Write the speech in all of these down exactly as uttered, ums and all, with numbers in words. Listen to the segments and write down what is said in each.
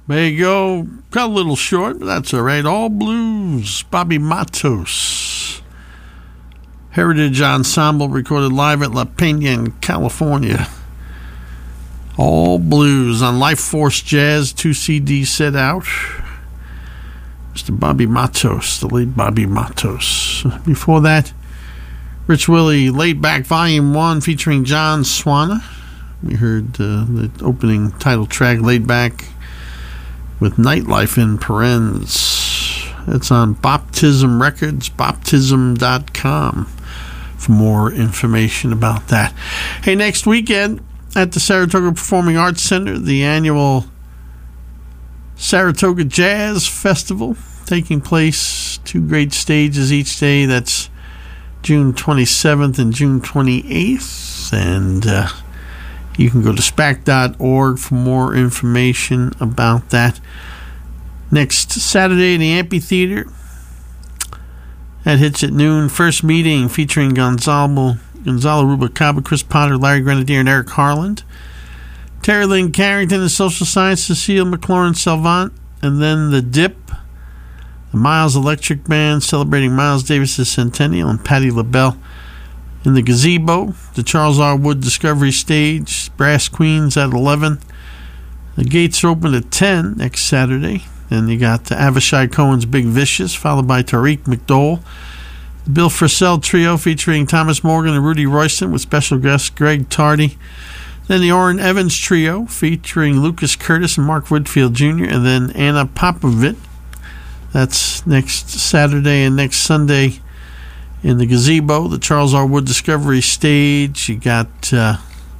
There you go. Got a little short, but that's all right. All Blues, Bobby Matos. Heritage Ensemble recorded live at La Peña in California. All Blues on Life Force Jazz, two C D set out. Mister Bobby Matos, the late Bobby Matos. Before that, Rich Willie, Laid Back Volume one featuring John Swana. We heard uh, the opening title track, Laid Back, with Nightlife in parens. That's on Baptism Records, baptism dot com for more information about that. Hey, next weekend at the Saratoga Performing Arts Center, the annual Saratoga Jazz Festival taking place, two great stages each day. That's June twenty-seventh and June twenty-eighth. And uh, you can go to spac dot org for more information about that. Next Saturday in the Amphitheater, that hits at noon. First meeting featuring Gonzalo, Gonzalo Rubalcaba, Chris Potter, Larry Grenadier, and Eric Harland. Terry Lynn Carrington and Social Science, Cecile McLaurin Salvant, and then The Dip, the Miles Electric Band celebrating Miles Davis' centennial, and Patti LaBelle. In the Gazebo, the Charles R. Wood Discovery Stage, Brass Queens at eleven. The gates are open at ten next Saturday. Then you got Avishai Cohen's Big Vicious, followed by Tariq McDowell. The Bill Frisell Trio featuring Thomas Morgan and Rudy Royston with special guest Greg Tardy. Then the Orrin Evans Trio featuring Lucas Curtis and Mark Whitfield Junior And then Anna Popovit. That's next Saturday and next Sunday in the Gazebo, the Charles R. Wood Discovery Stage. You got uh,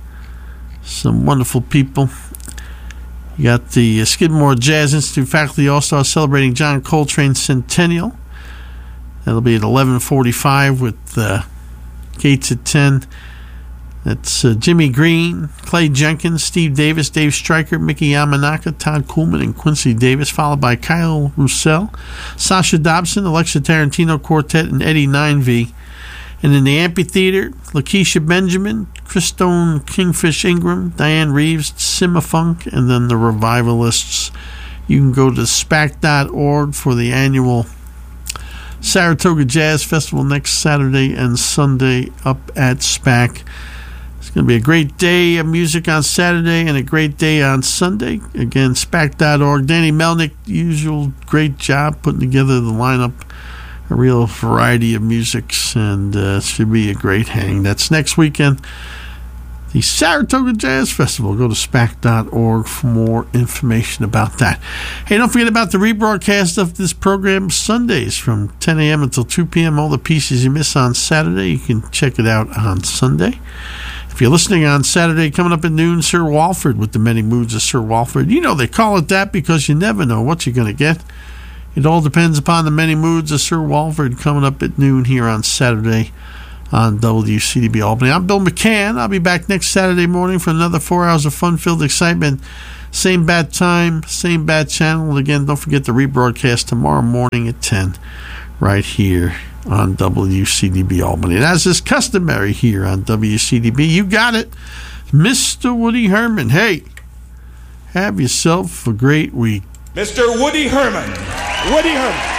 some wonderful people. You got the uh, Skidmore Jazz Institute Faculty All-Stars celebrating John Coltrane's centennial. That'll be at eleven forty-five with uh, gates at ten. That's uh, Jimmy Green, Clay Jenkins, Steve Davis, Dave Stryker, Mickey Yamanaka, Todd Kuhlman, and Quincy Davis, followed by Kyle Roussel, Sasha Dobson, Alexa Tarantino Quartet, and Eddie nine V. And in the Amphitheater, Lakeisha Benjamin, Christone Kingfish Ingram, Diane Reeves, Sima Funk, and then the Revivalists. You can go to spac dot org for the annual Saratoga Jazz Festival next Saturday and Sunday up at SPAC. It's going to be a great day of music on Saturday and a great day on Sunday. Again, spac dot org. Danny Melnick, usual great job putting together the lineup. A real variety of musics, and uh, it should be a great hang. That's next weekend, the Saratoga Jazz Festival. Go to spac dot org for more information about that. Hey, don't forget about the rebroadcast of this program Sundays from ten a.m. until two p.m. All the pieces you miss on Saturday, you can check it out on Sunday. If you're listening on Saturday, coming up at noon, Sir Walford with the Many Moods of Sir Walford. You know they call it that because you never know what you're going to get. It all depends upon the Many Moods of Sir Walford coming up at noon here on Saturday on W C D B Albany. I'm Bill McCann. I'll be back next Saturday morning for another four hours of fun-filled excitement. Same bat time, same bat channel. And again, don't forget the rebroadcast tomorrow morning at ten right here on W C D B Albany. And as is customary here on W C D B, you got it, Mister Woody Herman. Hey, have yourself a great week. Mister Woody Herman. Woody Herman.